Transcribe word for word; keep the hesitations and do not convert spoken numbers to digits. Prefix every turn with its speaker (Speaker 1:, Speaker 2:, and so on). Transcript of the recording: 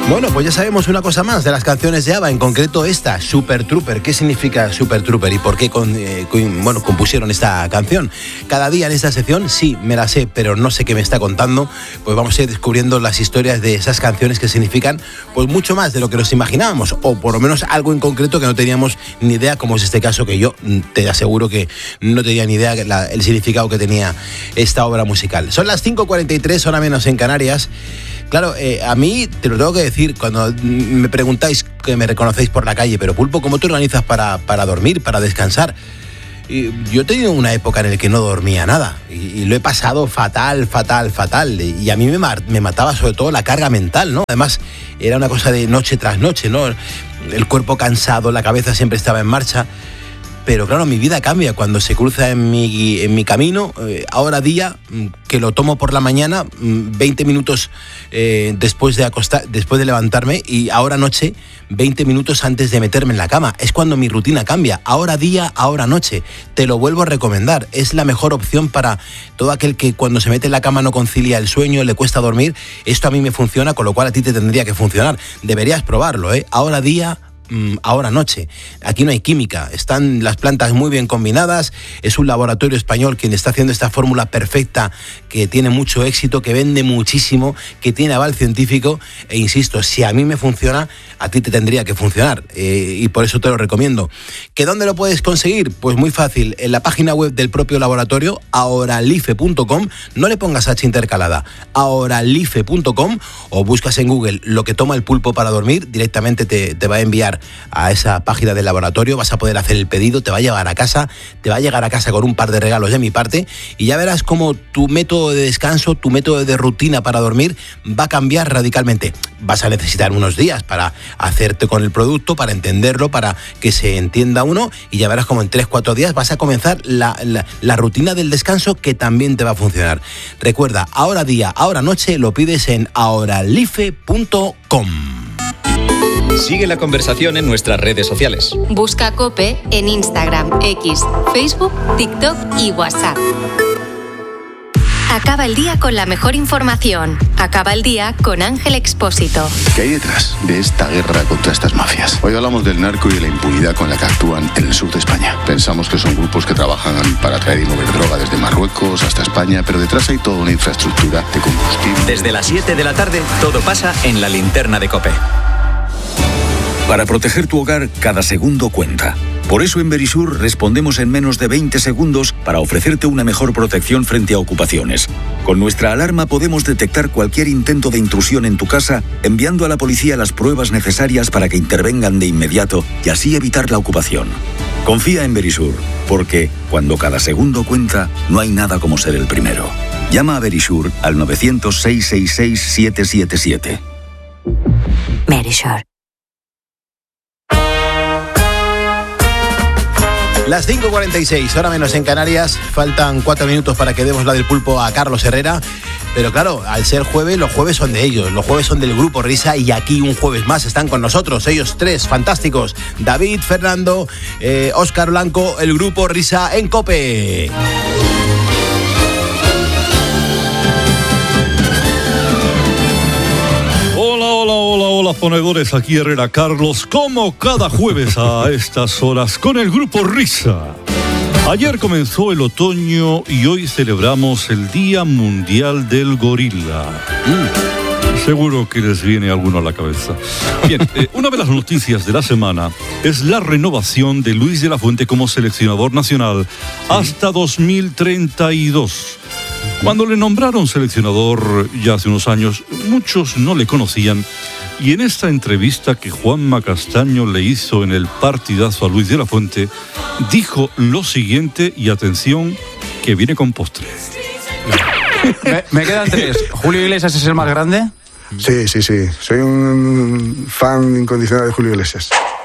Speaker 1: Bueno, pues ya sabemos una cosa más de las canciones de ABBA, en concreto esta, Super Trooper. ¿Qué significa Super Trooper y por qué con, eh, con, bueno, compusieron esta canción? Cada día en esta sección, sí, me la sé, pero no sé qué me está contando. Pues vamos a ir descubriendo las historias de esas canciones que significan pues mucho más de lo que nos imaginábamos, o por lo menos algo en concreto que no teníamos ni idea, como es este caso, que yo te aseguro que no tenía ni idea la, el significado que tenía esta obra musical. Son las cinco cuarenta y tres, hora menos en Canarias. Claro, eh, a mí te lo tengo que decir, cuando me preguntáis, que me reconocéis por la calle, pero Pulpo, ¿cómo te organizas para, para dormir, para descansar? Y yo he tenido una época en la que no dormía nada y, y lo he pasado fatal, fatal, fatal, y a mí me, me mataba sobre todo la carga mental, ¿no? Además, era una cosa de noche tras noche, ¿no? El cuerpo cansado, la cabeza siempre estaba en marcha. Pero claro, mi vida cambia cuando se cruza en mi, en mi camino, eh, ahora día, que lo tomo por la mañana, veinte minutos eh, después, de acostar, después de levantarme, y ahora noche, veinte minutos antes de meterme en la cama. Es cuando mi rutina cambia, ahora día, ahora noche. Te lo vuelvo a recomendar, es la mejor opción para todo aquel que cuando se mete en la cama no concilia el sueño, le cuesta dormir. Esto a mí me funciona, con lo cual a ti te tendría que funcionar. Deberías probarlo, ¿eh? Ahora día, ahora noche. Aquí no hay química, están las plantas muy bien combinadas, es un laboratorio español quien está haciendo esta fórmula perfecta, que tiene mucho éxito, que vende muchísimo, que tiene aval científico, e insisto, si a mí me funciona, a ti te tendría que funcionar, eh, y por eso te lo recomiendo. ¿Que dónde lo puedes conseguir? Pues muy fácil, en la página web del propio laboratorio, ahoralife punto com, no le pongas H intercalada, ahoralife punto com, o buscas en Google lo que toma el pulpo para dormir, directamente te, te va a enviar a esa página del laboratorio, vas a poder hacer el pedido, te va a llegar a casa, te va a llegar a casa con un par de regalos de mi parte, y ya verás cómo tu método de descanso, tu método de rutina para dormir va a cambiar radicalmente. Vas a necesitar unos días para hacerte con el producto, para entenderlo, para que se entienda uno, y ya verás cómo en tres cuatro días vas a comenzar la, la, la rutina del descanso, que también te va a funcionar. Recuerda, ahora día, ahora noche, lo pides en ahoralife punto com.
Speaker 2: Sigue la conversación en nuestras redes sociales.
Speaker 3: Busca COPE en Instagram, X, Facebook, TikTok y WhatsApp. Acaba el día con la mejor información. Acaba el día con Ángel Expósito.
Speaker 4: ¿Qué hay detrás de esta guerra contra estas mafias? Hoy hablamos del narco y de la impunidad con la que actúan en el sur de España. Pensamos que son grupos que trabajan para traer y mover droga desde Marruecos hasta España, pero detrás hay toda una infraestructura de combustible.
Speaker 2: Desde las siete de la tarde, todo pasa en la linterna de COPE.
Speaker 5: Para proteger tu hogar, cada segundo cuenta. Por eso en Verisur respondemos en menos de veinte segundos para ofrecerte una mejor protección frente a ocupaciones. Con nuestra alarma podemos detectar cualquier intento de intrusión en tu casa, enviando a la policía las pruebas necesarias para que intervengan de inmediato y así evitar la ocupación. Confía en Verisur, porque cuando cada segundo cuenta, no hay nada como ser el primero. Llama a Verisur al nueve cero cero, seis seis seis, siete siete siete.
Speaker 3: Verisur.
Speaker 1: Las cinco cuarenta y seis, hora menos en Canarias. Faltan cuatro minutos para que demos la del pulpo a Carlos Herrera. Pero claro, al ser jueves, los jueves son de ellos. Los jueves son del Grupo Risa, y aquí un jueves más están con nosotros. Ellos tres, fantásticos. David, Fernando, eh, Óscar Blanco, el Grupo Risa en COPE.
Speaker 6: Hola, ponedores, aquí Herrera Carlos, como cada jueves a estas horas con el Grupo Risa. Ayer comenzó el otoño y hoy celebramos el Día Mundial del Gorila. Mm. Seguro que les viene alguno a la cabeza. Bien, eh, una de las noticias de la semana es la renovación de Luis de la Fuente como seleccionador nacional hasta dos mil treinta y dos. Cuando le nombraron seleccionador ya hace unos años, muchos no le conocían, y en esta entrevista que Juanma Castaño le hizo en el partidazo a Luis de la Fuente, dijo lo siguiente, y atención, que viene con postre.
Speaker 7: Me, me quedan tres. ¿Julio Iglesias es el más grande?
Speaker 8: Sí, sí, sí. Soy un fan incondicional de Julio Iglesias.